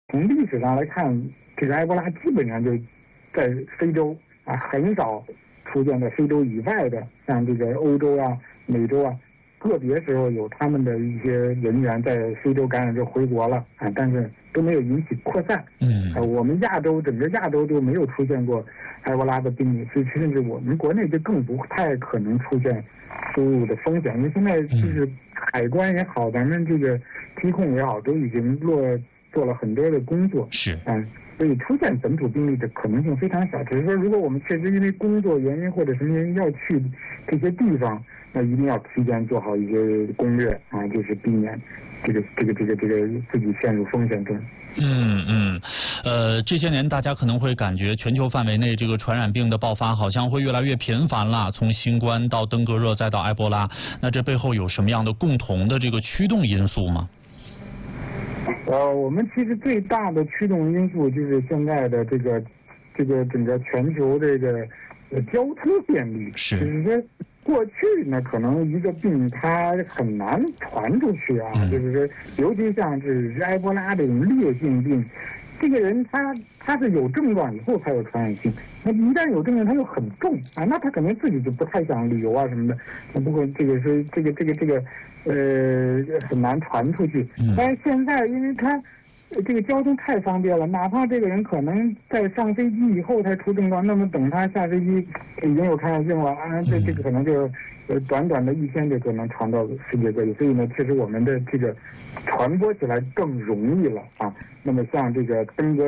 从历史上来看，这个埃博拉基本上就在非洲啊，很少出现在非洲以外的，像这个欧洲啊、美洲啊，个别时候有他们的一些人员在非洲感染就回国了啊，但是都没有引起扩散。我们整个亚洲都没有出现过埃博拉的病例，所以甚至我们国内就更不太可能出现输入的风险，因为现在就是海关也好，咱们这个疾控也好，都已经做了很多的工作。所以出现本土病例的可能性非常小。只是说，如果我们确实因为工作原因或者什么原因要去这些地方，那一定要提前做好一些攻略啊，就是避免这个自己陷入风险中。 这些年大家可能会感觉全球范围内这个传染病的爆发好像会越来越频繁了，从新冠到登革热再到埃博拉，那这背后有什么样的共同的这个驱动因素吗？ 我们其实最大的驱动因素就是现在的这个整个全球这个交通便利。就是说过去呢，可能一个病它很难传出去啊，就是说，尤其像是埃博拉这种烈性病，这个人他是有症状以后才有传染性，那一旦有症状他又很重啊，那他可能自己就不太想旅游啊什么的。不过这个是很难传出去。但是现在因为他这个交通太方便了，哪怕这个人可能在上飞机以后才出症状，那么等他下飞机已经有传染性了啊，这个可能就短短的1天就可能传到世界各地。所以呢，确实我们的这个传播起来更容易了啊。那么像这个登革